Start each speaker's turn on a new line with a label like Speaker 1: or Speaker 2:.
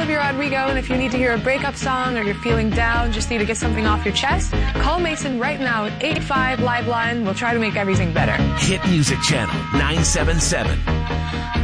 Speaker 1: Olivia Rodrigo, and if you need to hear a breakup song or you're feeling down, just need to get something off your chest, call Mason right now at 85 Liveline. We'll try to make everything better.
Speaker 2: Hit Music Channel 977.